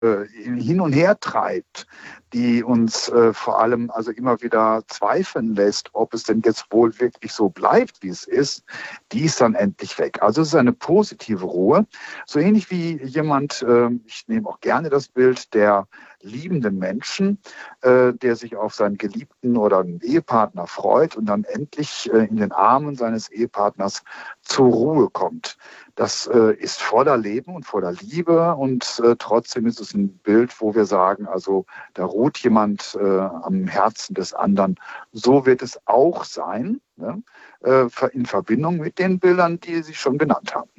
hin und her treibt, die uns vor allem also immer wieder zweifeln lässt, ob es denn jetzt wohl wirklich so bleibt, wie es ist, die ist dann endlich weg. Also es ist eine positive Ruhe, so ähnlich wie jemand, ich nehme auch gerne das Bild der liebenden Menschen, der sich auf seinen Geliebten oder einen Ehepartner freut und dann endlich in den Armen seines Ehepartners zur Ruhe kommt. Das ist voller Leben und voller Liebe und trotzdem ist es ein Bild, wo wir sagen, also da ruht jemand am Herzen des anderen. So wird es auch sein, ne? In Verbindung mit den Bildern, die Sie schon genannt haben.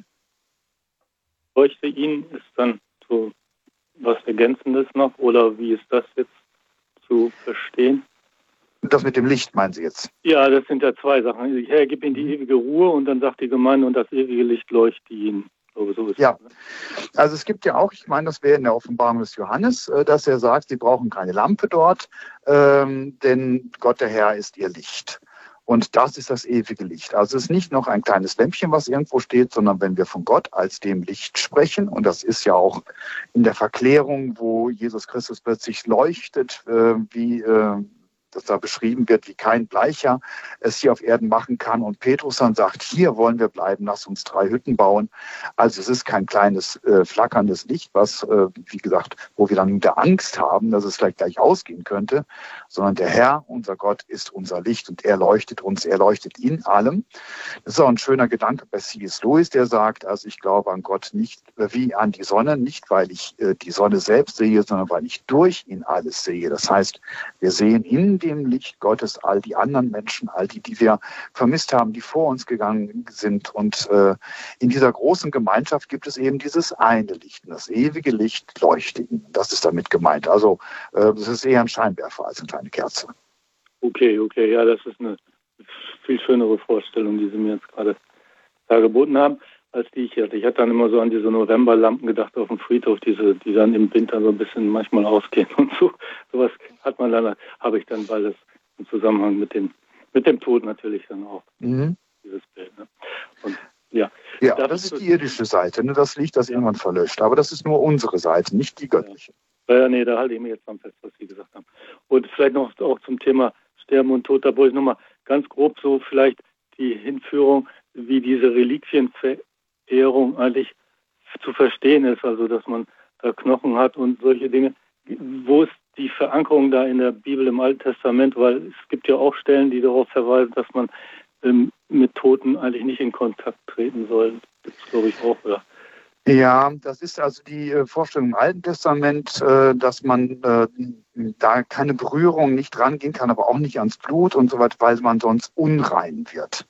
Bräuchte Ihnen ist dann so was Ergänzendes noch oder wie ist das jetzt zu verstehen? Das mit dem Licht meinen Sie jetzt? Ja, das sind ja zwei Sachen. Herr, gib ihnen die ewige Ruhe und dann sagt die Gemeinde und das ewige Licht leuchtet ihnen. So ist ja, also es gibt ja auch, ich meine, das wäre in der Offenbarung des Johannes, dass er sagt, sie brauchen keine Lampe dort, denn Gott der Herr ist ihr Licht. Und das ist das ewige Licht. Also es ist nicht noch ein kleines Lämpchen, was irgendwo steht, sondern wenn wir von Gott als dem Licht sprechen, und das ist ja auch in der Verklärung, wo Jesus Christus plötzlich leuchtet, wie dass da beschrieben wird, wie kein Bleicher es hier auf Erden machen kann. Und Petrus dann sagt, hier wollen wir bleiben, lass uns 3 Hütten bauen. Also es ist kein kleines flackerndes Licht, was, wie gesagt, wo wir dann wieder Angst haben, dass es vielleicht gleich ausgehen könnte, sondern der Herr, unser Gott, ist unser Licht und er leuchtet uns, er leuchtet in allem. Das ist auch ein schöner Gedanke bei C.S. Lewis, der sagt, also ich glaube an Gott nicht wie an die Sonne, nicht weil ich die Sonne selbst sehe, sondern weil ich durch ihn alles sehe. Das heißt, wir sehen in dem Licht Gottes all die anderen Menschen, all die, die wir vermisst haben, die vor uns gegangen sind. Und in dieser großen Gemeinschaft gibt es eben dieses eine Licht. Und das ewige Licht leuchtet ihnen. Das ist damit gemeint. Also das ist eher ein Scheinwerfer als eine kleine Kerze. Okay. Ja, das ist eine viel schönere Vorstellung, die Sie mir jetzt gerade dargeboten haben, als die ich hatte. Ich hatte dann immer so an diese Novemberlampen gedacht auf dem Friedhof, die dann im Winter so ein bisschen manchmal ausgehen und so. Sowas hat man dann, habe ich dann, weil das im Zusammenhang mit dem Tod natürlich dann auch dieses Bild. Ne? Und ja, das ist die irdische Seite, ne? Das Licht, das irgendwann verlöscht. Aber das ist nur unsere Seite, nicht die göttliche. Ja, nee, da halte ich mich jetzt am fest, was Sie gesagt haben. Und vielleicht noch auch zum Thema Sterben und Tod, da wollte ich nochmal ganz grob so vielleicht die Hinführung, wie diese Reliquienverehrung eigentlich zu verstehen ist, also dass man da Knochen hat und solche Dinge. Wo ist die Verankerung da in der Bibel im Alten Testament? Weil es gibt ja auch Stellen, die darauf verweisen, dass man mit Toten eigentlich nicht in Kontakt treten soll. Das gibt es, glaube ich, auch, oder? Ja, das ist also die Vorstellung im Alten Testament, dass man da keine Berührung nicht rangehen kann, aber auch nicht ans Blut und so weiter, weil man sonst unrein wird.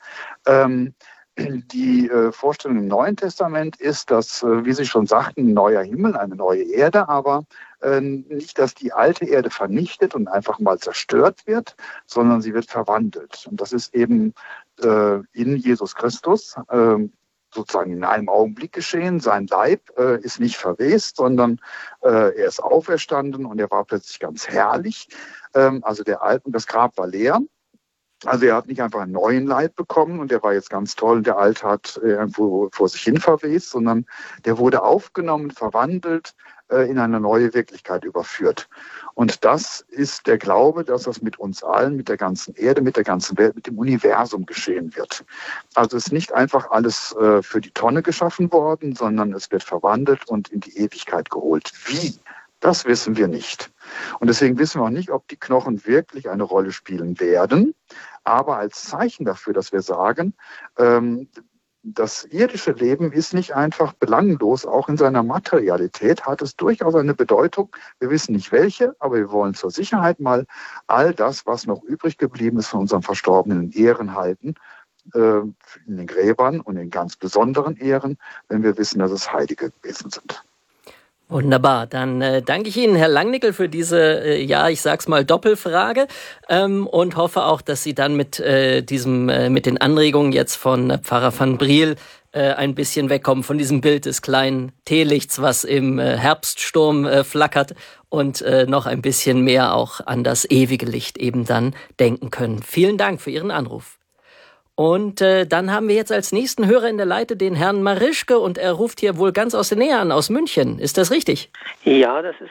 Die Vorstellung im Neuen Testament ist, dass, wie Sie schon sagten, ein neuer Himmel, eine neue Erde, aber nicht, dass die alte Erde vernichtet und einfach mal zerstört wird, sondern sie wird verwandelt. Und das ist eben in Jesus Christus sozusagen in einem Augenblick geschehen. Sein Leib ist nicht verwest, sondern er ist auferstanden und er war plötzlich ganz herrlich. Also das Grab war leer. Also er hat nicht einfach einen neuen Leib bekommen und der war jetzt ganz toll und der alte hat irgendwo vor sich hin verwest, sondern der wurde aufgenommen, verwandelt, in eine neue Wirklichkeit überführt. Und das ist der Glaube, dass das mit uns allen, mit der ganzen Erde, mit der ganzen Welt, mit dem Universum geschehen wird. Also es ist nicht einfach alles für die Tonne geschaffen worden, sondern es wird verwandelt und in die Ewigkeit geholt. Wie? Das wissen wir nicht. Und deswegen wissen wir auch nicht, ob die Knochen wirklich eine Rolle spielen werden. Aber als Zeichen dafür, dass wir sagen, das irdische Leben ist nicht einfach belanglos, auch in seiner Materialität hat es durchaus eine Bedeutung. Wir wissen nicht welche, aber wir wollen zur Sicherheit mal all das, was noch übrig geblieben ist von unseren Verstorbenen, in Ehren halten, in den Gräbern und in ganz besonderen Ehren, wenn wir wissen, dass es Heilige gewesen sind. Wunderbar, dann danke ich Ihnen, Herr Langnickel, für diese, ich sag's mal, Doppelfrage und hoffe auch, dass Sie dann mit mit den Anregungen jetzt von Pfarrer van Briel ein bisschen wegkommen von diesem Bild des kleinen Teelichts, was im Herbststurm flackert und noch ein bisschen mehr auch an das ewige Licht eben dann denken können. Vielen Dank für Ihren Anruf. Und dann haben wir jetzt als nächsten Hörer in der Leitung den Herrn Marischke und er ruft hier wohl ganz aus der Nähe an, aus München. Ist das richtig? Ja, das ist